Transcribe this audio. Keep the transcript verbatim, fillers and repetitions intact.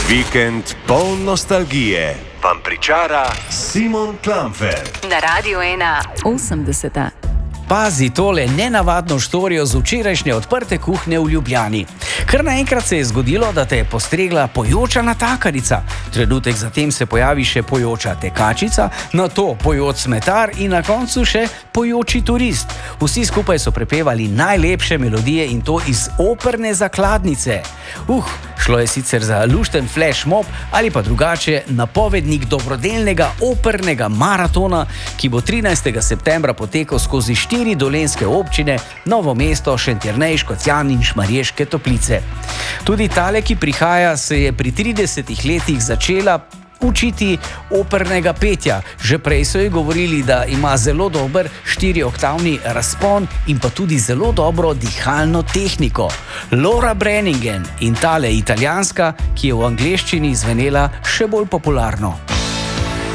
Vikend poln nostalgije vam pričara Simon Klamfer na Radiu ena osemdeseta. Pazi tole nenavadno štorijo z včerajšnje odprte kuhne v Ljubljani. Kar naenkrat se je zgodilo, da te je postregla pojoča natakarica. Trenutek zatem se pojavi še pojoča tekačica, nato pojoč smetar in na koncu še pojoči turist. Vsi skupaj so prepevali najlepše melodije in to iz operne zakladnice. Uh, šlo je sicer za lušten flash mob ali pa drugače napovednik dobrodelnega opernega maratona, ki bo trinajstega septembra potekal skozi štiri dolenjske občine, Novo mesto, Šentjernej, Škocjan in Šmarješke Toplice. Tudi tale, ki prihaja, se je pri tridesetih letih začela učiti opernega petja. Že prej so ji govorili, da ima zelo dober štirioktavni razpon in pa tudi zelo dobro dihalno tehniko. Laura Branningen in tale italijanska, ki je v angleščini zvenela še bolj popularno.